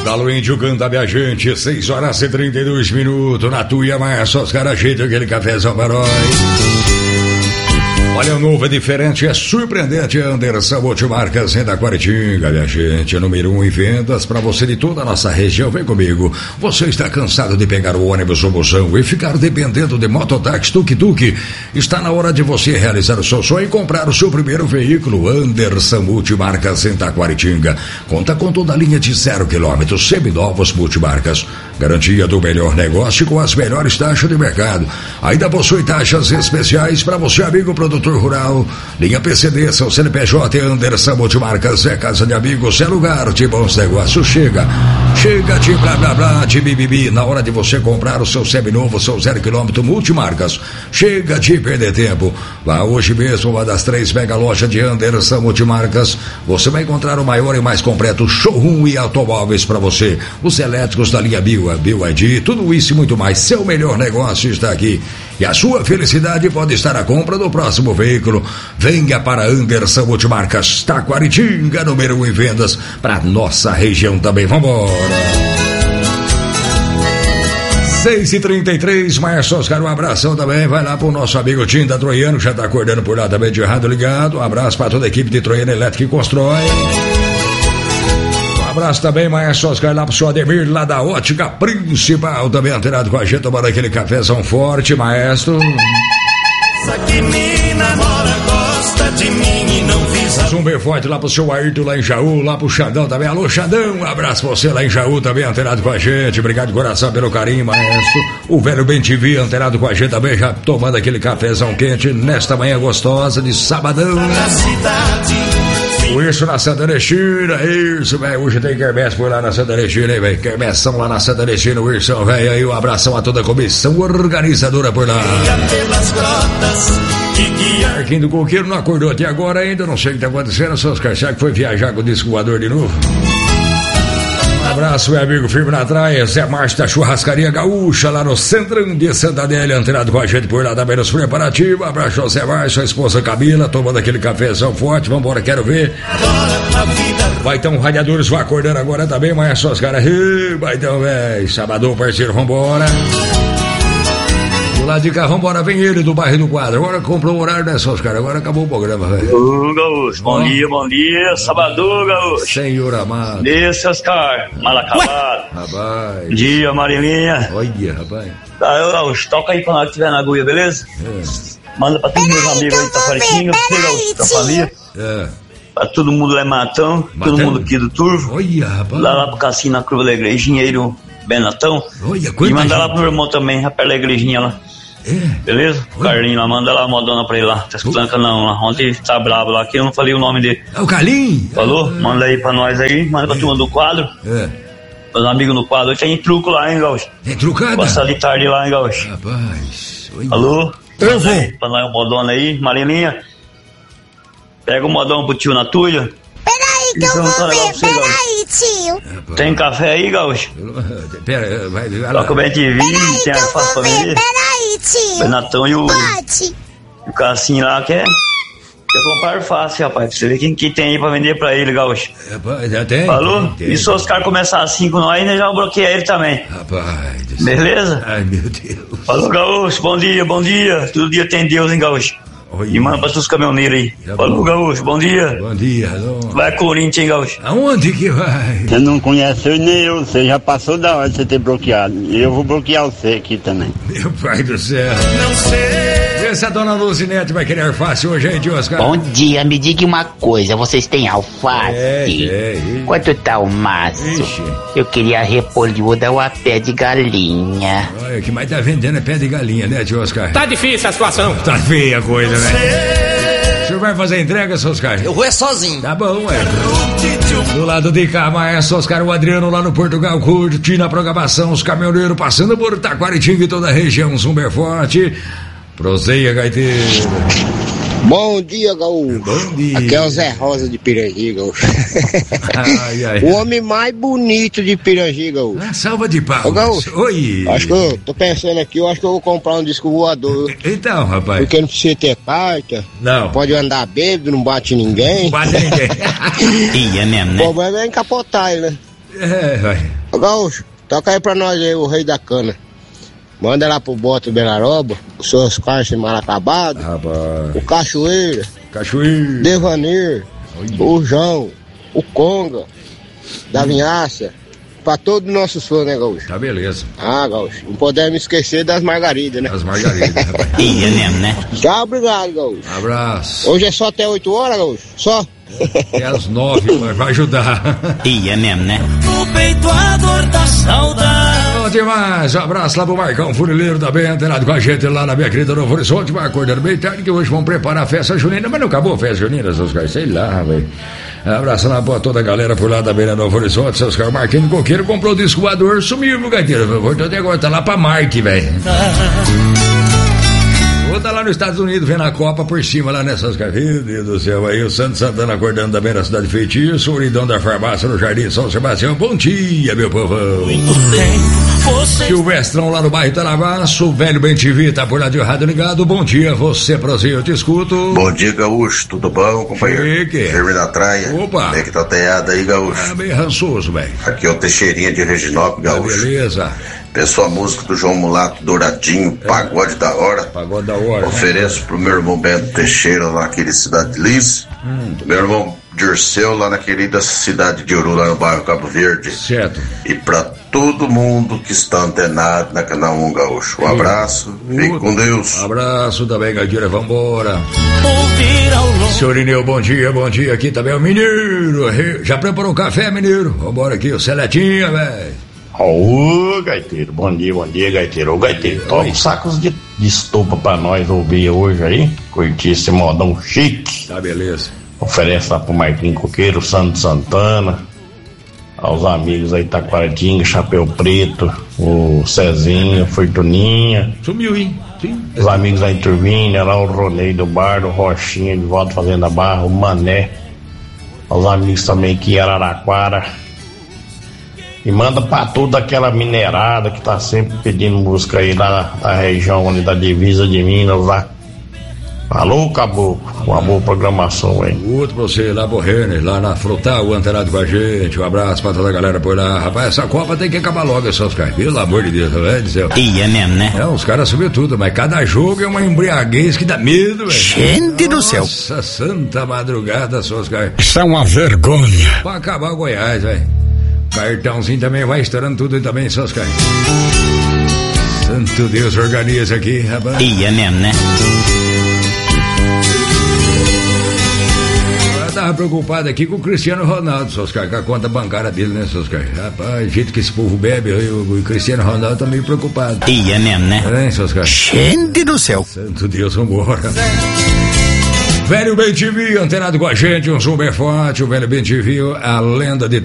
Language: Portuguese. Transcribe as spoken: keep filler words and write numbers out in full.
Galo Índio canta minha gente, seis horas e trinta e dois minutos. Na tua, mas só os caras ajeitam aquele cafezão para nós. Olha, o novo é diferente, é surpreendente. Anderson Multimarcas, Renda Quaritinga, minha gente. Número um em vendas para você de toda a nossa região. Vem comigo. Você está cansado de pegar o ônibus ou busão e ficar dependendo de mototáxi, tuk-tuk? Está na hora de você realizar o seu sonho e comprar o seu primeiro veículo. Anderson Multimarcas, Renda Quaritinga. Conta com toda a linha de zero quilômetros, seminovos multimarcas. Garantia do melhor negócio com as melhores taxas de mercado. Ainda possui taxas especiais para você, amigo produtor rural. Linha P C D, seu C N P J, Anderson Multimarcas, é casa de amigos, é lugar de bons negócios. Chega, chega de blá blá blá, de bibibi, na hora de você comprar o seu seminovo, seu zero quilômetro Multimarcas. Chega de perder tempo. Vá hoje mesmo, uma das três mega lojas de Anderson Multimarcas. Você vai encontrar o maior e mais completo showroom e automóveis para você. Os elétricos da linha Bio, a Bio I D, tudo isso e muito mais. Seu melhor negócio está aqui. E a sua felicidade pode estar na compra do próximo veículo. Venha para Anderson Multimarcas, Taquaritinga, número um em vendas para nossa região também. Vambora! seis e trinta e três, Márcio Oscar, um abração também. Vai lá pro nosso amigo Tim da Troiano, já tá acordando por lá também de errado ligado. Um abraço para toda a equipe de Troiano Elétrica e Constrói. Um abraço também, Márcio Oscar, lá pro seu Ademir, lá da Ótica Principal, também antenado com a gente, tomando aquele cafezão forte, maestro. Essa que me namora, gosta de mim e não visa. Um bem forte lá pro seu Ayrton, lá em Jaú, lá pro Xandão também. Alô, Xandão, um abraço pra você lá em Jaú, também antenado com a gente. Obrigado de coração pelo carinho, maestro. O velho Bem T V, antenado com a gente também, já tomando aquele cafezão quente nesta manhã gostosa de sabadão. Da cidade. Isso na Santa Ernestina, isso, velho. Hoje tem quermesse por lá na Santa Ernestina, hein, velho. Quermessão lá na Santa Ernestina, o Irsão, velho. Aí um abração a toda a comissão organizadora por lá. Pelas grotas, Marquinhos do Coqueiro não acordou até agora ainda, não sei o que tá acontecendo. Só os Carçac foi viajar com o disco voador de novo. Um abraço, meu amigo, firme na traia. Zé Márcio da Churrascaria Gaúcha, lá no Centrão de Santa Adélia, antenado com a gente por lá também nos preparativos. Um abraço ao Zé Márcio, a esposa Camila, tomando aquele cafezão forte. Vambora, quero ver. Vai então, radiadores, vai acordando agora também, mas é só os caras. Vai então, velho. Sabadão, parceiro, vambora. Do lado de cá, vambora, vem ele do bairro do Quadro. Agora comprou o horário, né, só os caras? Agora acabou o programa, velho. Ô, Gaúcho, bom, bom dia, bom dia. Sabadão, Gaúcho. Senhor amado. Desce, Oscar, mal acabado. Rapaz. Bom dia, Marilinha. Olha, rapaz. Tá, eu, Gaúcho, toca aí pra nós que tiver na agulha, beleza? É. Manda pra todos meus amigos aí, Taquaritinga, da família. É. Pra todo mundo lá em Matão, Matão. todo mundo aqui do Turvo. Olha, rapaz. Lá, lá pro Cassino, na Curva da Igreja, engenheiro Benatão. Olha, e manda gente. lá pro meu irmão também, rapaz, da igrejinha lá. É. Beleza? O Carlinho lá, manda lá uma modona pra ele lá. Tá escutando que não, lá. Ontem tá bravo lá, que eu não falei o nome dele. É o Carlinho? Falou? Manda aí pra nós aí, manda pra turma do quadro. É. Os amigos no quadro, tem truco lá, hein, Gaúcho? É trucada? Passar de tarde lá, hein, Gaúcho? Rapaz. Olha. Alô? Eu vou. Aí, pra nós, um modona aí, Marilinha. Pega o modão pro tio na tulha. Peraí que eu vou ver, peraí, tio. Rapaz. Tem café aí, Gaúcho? Pera, vai, vai lá. Toca o bem T V, Peraí que tem a eu fácil vou pra ver, vender. peraí, tio. Benatão e o, Pode. o Cassinho lá quer, quer comprar fácil, rapaz. Pra você ver quem que tem aí pra vender pra ele, Gaúcho. Rapaz, já tem. Falou? Tem, tem. E se os caras começarem assim com nós, né, já bloqueia ele também. Rapaz do céu. Beleza? Ai, meu Deus. Falou, Gaúcho, bom dia, bom dia. Todo dia tem Deus, hein, Gaúcho? Olha. E manda pra seus caminhoneiros aí. Tá Falou, bom. Gaúcho, bom dia. Bom dia. Alô. Vai Corinthians, hein, Gaúcho? Aonde que vai? Você não conhece eu nem eu, você já passou da hora de você ter bloqueado. Eu vou bloquear você aqui também. Meu pai do céu. não sei. Vê se a dona Luzinete vai querer alface hoje, hein, tio Oscar? Bom dia, me diga uma coisa, vocês têm alface? É, é, é. Quanto tá o maço? Ixi. Eu queria repolhuda ou a pé de galinha. Olha, o que mais tá vendendo é pé de galinha, né, tio Oscar? Tá difícil a situação. Tá feia a coisa, né? O senhor vai fazer entrega, seu Oscar? Eu vou é sozinho. Tá bom, é. Do lado de cá, maestro Oscar, o Adriano lá no Portugal, curtindo a programação, os caminhoneiros passando por Taquaritinga e toda a região, Zumber Forte. Proseia, gaiteiro. Bom dia, Gaúcho. Bom dia. Aqui é o Zé Rosa de Pirangi, Gaúcho. Ai, ai. O homem mais bonito de Pirangi, Gaúcho. Ah, salva de palmas. Ô, Gaúcho. Oi. Acho que eu tô pensando aqui, eu acho que eu vou comprar um disco voador. Então, rapaz. Porque não precisa ter carta. Não. Pode andar bêbado, não bate ninguém. Não bate ninguém. Ia mesmo, O né? problema é encapotar ele, né? É, vai. Ô, Gaúcho, toca aí pra nós aí o Rei da Cana. Manda lá pro Boto Belaroba, os seus caixas mal acabados, Rapaz. o Cachoeira, Cachoeira, Devaneiro, o João, o Conga, da Vinhaça, pra todos os nossos fãs, né, Gaúcho? Tá beleza. Ah, Gaúcho, não podemos esquecer das margaridas, né? As margaridas, rapaz. Ia mesmo, né? Tchau, obrigado, Gaúcho. Abraço. Hoje é só até oito horas, Gaúcho? Só? É às nove, mas vai ajudar. Ia mesmo, né? No peito a dor da saudade. Bom demais, um abraço lá pro Marcão Funileiro também, antenado com a gente lá na minha querida Novo Horizonte. Vai acordando bem tarde que hoje vamos preparar a festa junina, mas não acabou a festa junina, seus caras, sei lá, velho. Abraço lá pra toda a galera por lá também na Novo Horizonte, seus caras. Marquinhos Coqueiro comprou o disco voador, sumiu, meu gaiteiro. Então até agora tá lá pra Marque, velho. Vou tá lá nos Estados Unidos vendo a Copa por cima lá nessas caras. Meu Deus do céu, aí o Santo Santana acordando também na cidade de Feitiço, o Uridão da Farmácia no Jardim São Sebastião. Bom dia, meu povão. Silvestrão lá no bairro Taravaço, o velho Bem T V tá por lá de rádio ligado. Bom dia, você, Prozinho, eu te escuto. Bom dia, Gaúcho, tudo bom, companheiro? Chique. Firme da traia. Opa. Como é que tá o teado aí, Gaúcho? Tá bem rançoso, velho. Aqui é o Teixeirinha de Reginópolis, Tá Gaúcho. beleza. Peço a música do João Mulato, Douradinho, é. Pagode da hora. Pagode da hora. Ofereço pro meu irmão Bento Teixeira, lá naquele Cidade de Lins. Hum. Meu irmão Dirceu, lá na querida cidade de Uru, lá no bairro Cabo Verde. Certo. E pra todo mundo que está antenado na Canal um Gaúcho. Um abraço, uh, fique com Deus. Abraço também, Gaidira, vambora. Senhor Ineu, bom dia, bom dia. Aqui também é o Mineiro. Já preparou um café, Mineiro? Vambora aqui, o Seletinha, velho. Ô, gaiteiro, bom dia, bom dia, gaiteiro. Ô, gaiteiro, toma uns sacos de, de estopa pra nós ouvir hoje aí. Curtir esse modão chique. Tá, beleza. Oferece lá pro Marquinhos Coqueiro, Santo Santana, aos amigos aí, Taquaratinga, Chapéu Preto, o Cezinho, Fortuninha. Sumiu, hein? Sim. Os amigos aí, Turvinha, lá o Ronei do Bar, o Rochinha de volta fazendo a barra, o Mané. Aos amigos também que Araraquara. E manda pra toda aquela minerada que tá sempre pedindo música aí lá na região ali da divisa de Minas lá. Alô, Caboclo, uma boa programação aí. Outro pra você lá, Borrenes, lá na Frutal, antenado com a gente. Um abraço pra toda a galera por lá. Rapaz, essa Copa tem que acabar logo, essas caras. Pelo amor de Deus, velho do céu. Ia mesmo, né? É, os caras subiu tudo, mas cada jogo é uma embriaguez que dá medo, velho. Gente do céu. Nossa, santa madrugada, seus caras. Isso é uma vergonha. Pra acabar o Goiás, velho. Cartãozinho também vai estourando tudo também, seus caras. Santo Deus, organiza aqui, rapaz. Ia mesmo, né? Eu tava preocupado aqui com o Cristiano Ronaldo, seus caras, com a conta bancária dele, né, seus caras? Rapaz, o jeito que esse povo bebe, eu, o Cristiano Ronaldo tá meio preocupado. Ia mesmo, né? É, seus caras? Gente do céu. Santo Deus, vambora. Velho Bem T V, antenado com a gente, um super forte, o Velho Bem T V, a lenda de